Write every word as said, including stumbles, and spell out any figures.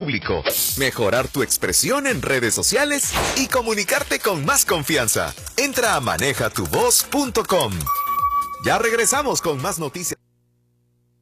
público, mejorar tu expresión en redes sociales y comunicarte con más confianza. Entra a maneja tu voz punto com. Ya regresamos con más noticias.